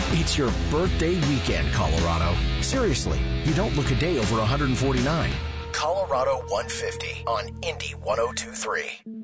It's your birthday weekend, Colorado. Seriously, you don't look a day over 149. Colorado 150 on Indy 102.3.